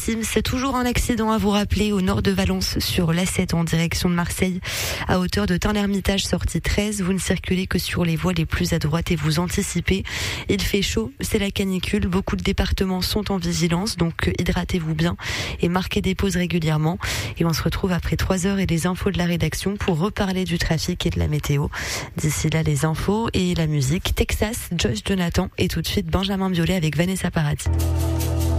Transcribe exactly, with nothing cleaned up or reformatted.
Maxime, c'est toujours un accident à vous rappeler au nord de Valence sur l'A sept en direction de Marseille à hauteur de Tain-l'Hermitage sortie treize. Vous ne circulez que sur les voies les plus à droite et vous anticipez. Il fait chaud, c'est la canicule. Beaucoup de départements sont en vigilance, donc hydratez-vous bien et marquez des pauses régulièrement. Et on se retrouve après trois heures et les infos de la rédaction pour reparler du trafic et de la météo. D'ici là, les infos et la musique. Texas, Josh Jonathan et tout de suite Benjamin Biolay avec Vanessa Paradis.